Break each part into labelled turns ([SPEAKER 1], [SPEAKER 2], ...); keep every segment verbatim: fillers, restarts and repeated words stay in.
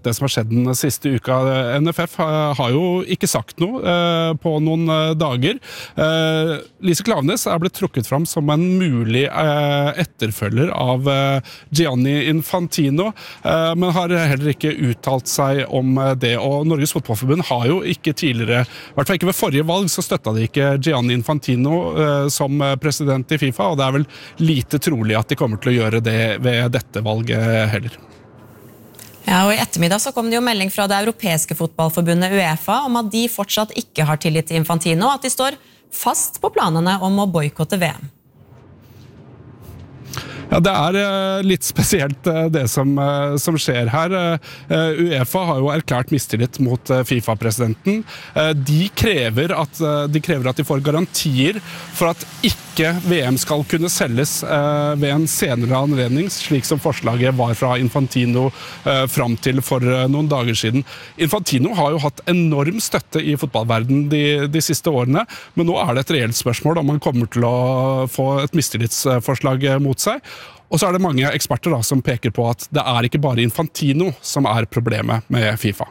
[SPEAKER 1] det som har skjedd den siste uka. N F F har jo ikke sagt noe uh, på noen uh, dager. Uh, Lise Klaveness er blitt trukket fram som en mulig uh, etterfølger av uh, Gianni Infantino, uh, men har heller ikke uttalt seg om uh, det. Og Norges Fotballforbund har jo ikke tidligere, i hvert fall ikke ved forrige valg, så støtta de ikke Gianni Infantino uh, som president i FIFA, og det er vel lite trolig at de kommer til å gjøre det ved dette valget heller.
[SPEAKER 2] Ja, og i ettermiddag så kom det jo melding fra det europeiske fotballforbundet UEFA om at de fortsatt ikke har tillit til Infantino, og at de står fast på planene om å boykotte V M.
[SPEAKER 1] Ja, det er litt spesielt det som, som skjer her. UEFA har jo erklært mistillit mot FIFA-presidenten. De krever at de krever at de får garantier for at ikke V M skal kunne selges ved en senere anledning, slik som forslaget var fra Infantino fram til for noen dager siden. Infantino har jo hatt enorm støtte i fotballverdenen de, de siste årene, men nå er det et reelt spørsmål om han kommer til å få et mistillitsforslag mot seg. Og så er det mange eksperter da, som peker på at det er ikke bare Infantino som er problemet med FIFA.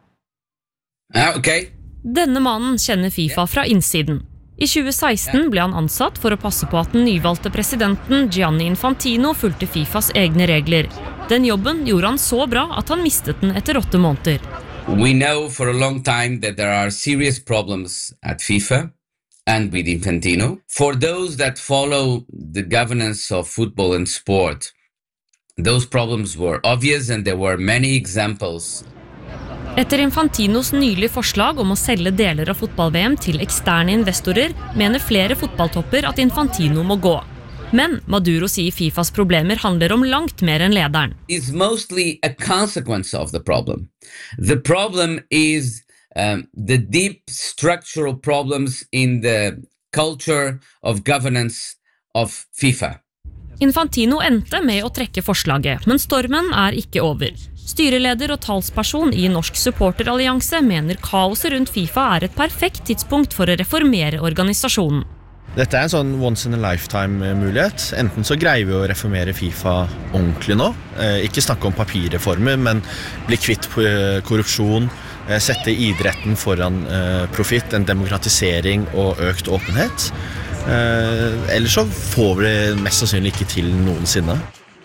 [SPEAKER 3] Ja, ok.
[SPEAKER 4] Denne mannen kjenner FIFA fra innsiden. I tjue seksten ble han ansatt for å passe på at den nyvalgte presidenten Gianni Infantino fulgte FIFAs egne regler. Den jobben gjorde han så bra at han mistet den etter åtte måneder.
[SPEAKER 3] We know for a long time that there are serious problems at FIFA and with Infantino. For those that follow the governance of football and sport, those problems were obvious and there were many examples.
[SPEAKER 4] Etter Infantinos nylige forslag om å selge deler av fotball-V M til eksterne investorer, mener flere fotballtopper at Infantino må gå. Men Maduro sier FIFAs problemer handler om langt mer enn lederen.
[SPEAKER 3] It's mostly a consequence of the problem. The problem is Um, the deep structural problems in the culture of governance of FIFA.
[SPEAKER 4] Infantino endte med å trekke forslaget, men stormen er ikke over. Styreleder og talsperson i Norsk Supporterallianse mener kaoset rundt FIFA er et perfekt tidspunkt for å reformere organisasjonen.
[SPEAKER 5] Dette er en sånn once in a lifetime mulighet. Enten så greier vi å reformere FIFA ordentlig nå, eh, ikke snakke om papirreformer, men bli kvitt korrupsjon, sette idretten foran eh, profitt, en demokratisering og økt åpenhet. Eh, ellers så får vi det mest sannsynlig ikke til noensinne.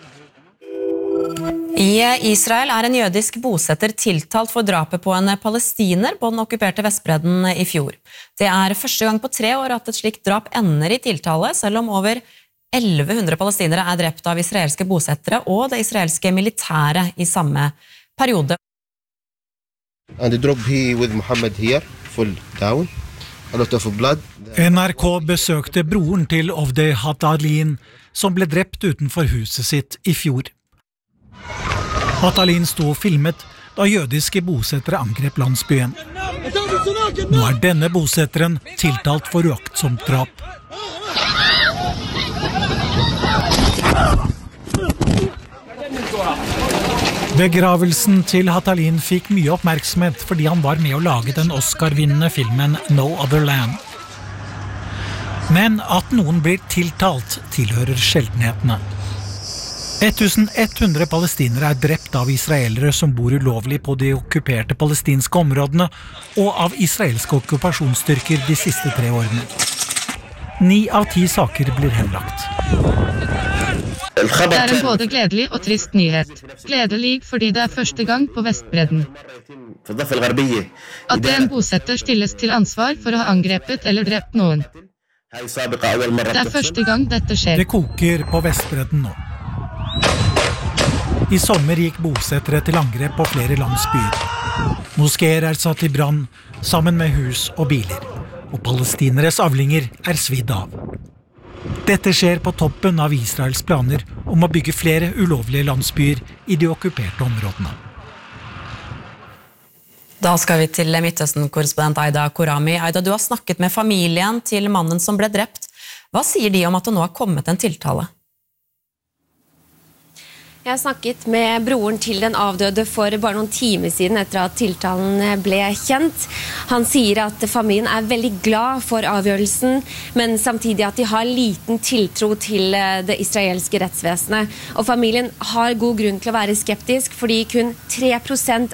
[SPEAKER 2] I Israel er en jødisk bosetter tiltalt for drapet på en palestiner på den okkuperte Vestbredden i fjor. Det er første gang på tre år at et slikt drap ender i tiltale, selv om over elleve hundre palestinere er drept av israelske bosettere og det israelske militæret i samme periode.
[SPEAKER 6] And the drop here with Mohammed here, full down, a lot of blood.
[SPEAKER 7] N R K besøkte broren til Ovde Hatalin, som ble drept utenfor huset sitt i fjor. Hatalin sto og filmet da jødiske bosettere angrep landsbyen. Nå er denne bosetteren tiltalt for uaktsomt drap. Begravelsen til Hatalin fikk mye oppmerksomhet fordi han var med å lage den Oscar-vinnende filmen No Other Land. Men at noen blir tiltalt tilhører sjeldenhetene. ellevehundre palestinere er drept av israelere som bor ulovlig på de okkuperte palestinske områdene og av israelske okkupasjonsstyrker de siste tre årene. Ni av ti saker blir henlagt.
[SPEAKER 8] Det er en både gledelig og trist nyhet. Gledelig fordi det er første gang på Vestbredden at en bosetter stilles til ansvar for å ha angrepet eller drept noen. Det er første gang dette skjer.
[SPEAKER 7] Det koker på Vestbredden nå. I sommer gikk bosettere til angrep på flere landsbyer. Moskeer er satt i brann sammen med hus og biler, og palestineres avlinger er svidd av. Dette skjer på toppen av Israels planer om å bygge flere ulovlige landsbyer i de okkuperte områdene.
[SPEAKER 2] Da skal vi til Midtøsten-korrespondent Aida Korami. Aida, du har snakket med familien til mannen som ble drept. Hva sier de om at det nå har kommet en tiltale?
[SPEAKER 9] Jeg har snakket med broren til den avdøde for bare noen timer siden etter at tiltalen ble kjent. Han sier at familien er veldig glad for avgjørelsen, men samtidig at de har liten tiltro til det israelske rettsvesenet. Og familien har god grunn til å være skeptisk, fordi kun tre prosent